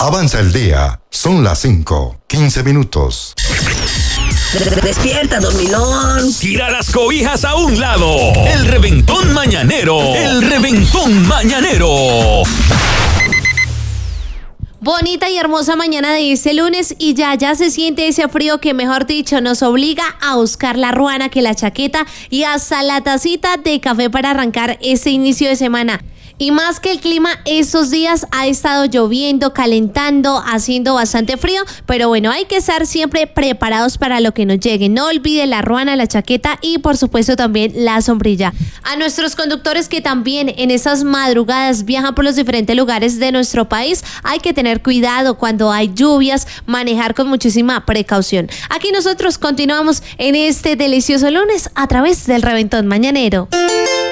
Avanza el día. Son las 5:15. Despierta, dormilón. Tira las cobijas a un lado. El reventón mañanero. El reventón mañanero. Bonita y hermosa mañana de este lunes y ya se siente ese frío que, mejor dicho, nos obliga a buscar la ruana, que la chaqueta y hasta la tacita de café para arrancar ese inicio de semana. Y más que el clima, estos días ha estado lloviendo, calentando, haciendo bastante frío, pero bueno, hay que estar siempre preparados para lo que nos llegue. No olvide la ruana, la chaqueta y por supuesto también la sombrilla. A nuestros conductores que también en esas madrugadas viajan por los diferentes lugares de nuestro país, hay que tener cuidado cuando hay lluvias, manejar con muchísima precaución. Aquí nosotros continuamos en este delicioso lunes a través del Reventón Mañanero.